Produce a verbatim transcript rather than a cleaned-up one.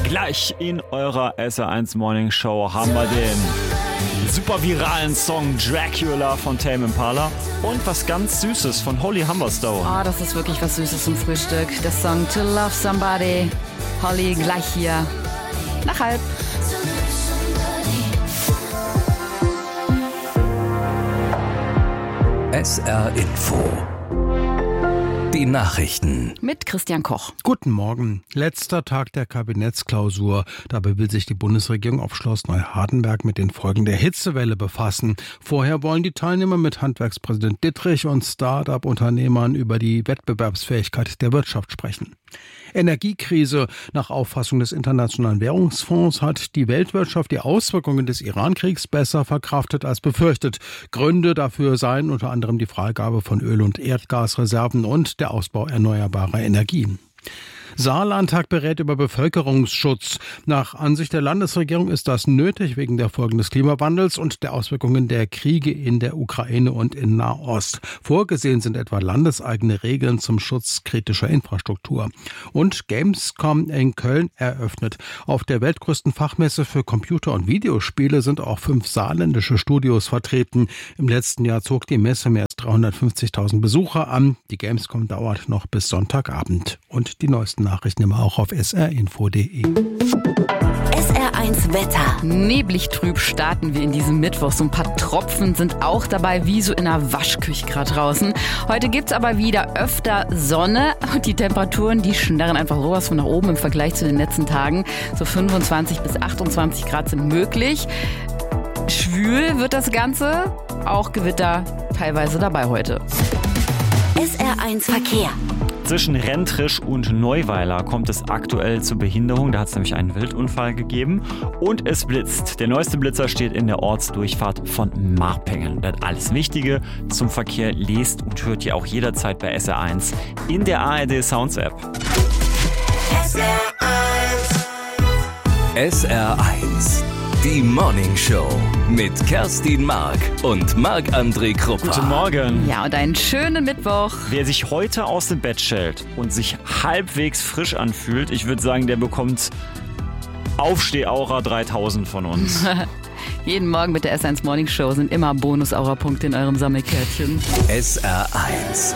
Gleich in eurer S R eins Morning Show haben wir den super viralen Song Dracula von Tame Impala und was ganz Süßes von Holly Humberstone. Oh, das ist wirklich was Süßes zum Frühstück. Der Song To Love Somebody. Holly gleich hier. Nach halb. S R Info. Die Nachrichten. Mit Christian Koch. Guten Morgen. Letzter Tag der Kabinettsklausur. Dabei will sich die Bundesregierung auf Schloss Neuhardenberg mit den Folgen der Hitzewelle befassen. Vorher wollen die Teilnehmer mit Handwerkspräsident Dittrich und Start-up-Unternehmern über die Wettbewerbsfähigkeit der Wirtschaft sprechen. Energiekrise. Nach Auffassung des Internationalen Währungsfonds hat die Weltwirtschaft die Auswirkungen des Iran-Kriegs besser verkraftet als befürchtet. Gründe dafür seien unter anderem die Freigabe von Öl- und Erdgasreserven und der Ausbau erneuerbarer Energien. Saarlandtag berät über Bevölkerungsschutz. Nach Ansicht der Landesregierung ist das nötig wegen der Folgen des Klimawandels und der Auswirkungen der Kriege in der Ukraine und in Nahost. Vorgesehen sind etwa landeseigene Regeln zum Schutz kritischer Infrastruktur. Und Gamescom in Köln eröffnet. Auf der weltgrößten Fachmesse für Computer- und Videospiele sind auch fünf saarländische Studios vertreten. Im letzten Jahr zog die Messe mehr als dreihundertfünfzigtausend Besucher an. Die Gamescom dauert noch bis Sonntagabend. Und die neuesten Nachrichten immer auch auf s r info punkt d e. S R eins Wetter. Neblig trüb starten wir in diesem Mittwoch. So ein paar Tropfen sind auch dabei, wie so in einer Waschküche gerade draußen. Heute gibt's aber wieder öfter Sonne und die Temperaturen, die schnarren einfach sowas von nach oben im Vergleich zu den letzten Tagen. So fünfundzwanzig bis achtundzwanzig Grad sind möglich. Schwül wird das Ganze, auch Gewitter teilweise dabei heute. S R eins Verkehr. Zwischen Rentrisch und Neuweiler kommt es aktuell zur Behinderung. Da hat es nämlich einen Wildunfall gegeben. Und es blitzt. Der neueste Blitzer steht in der Ortsdurchfahrt von Marpengen. Das alles Wichtige zum Verkehr lest und hört ihr auch jederzeit bei S R eins in der A R D Sounds App. S R eins. S R eins. Die Morning Show mit Kerstin Mark und Marc-André Kruppa. Guten Morgen. Ja, und einen schönen Mittwoch. Wer sich heute aus dem Bett schält und sich halbwegs frisch anfühlt, ich würde sagen, der bekommt Aufsteh-Aura dreitausend von uns. Jeden Morgen mit der S eins Morning Show sind immer Bonus-Aura-Punkte in eurem Sammelkärtchen. S R eins.